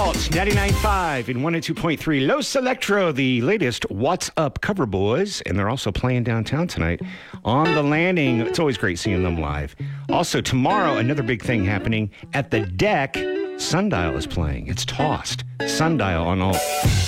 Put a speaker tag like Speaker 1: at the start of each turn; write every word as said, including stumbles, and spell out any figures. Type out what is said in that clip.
Speaker 1: Alt ninety-nine point five and one oh two point three Los Electro, the latest What's Up cover boys. And they're also playing downtown tonight on the Landing. It's always great seeing them live. Also, tomorrow, another big thing happening at the Deck. Sundial is playing. It's Tossed. Sundial on Alt.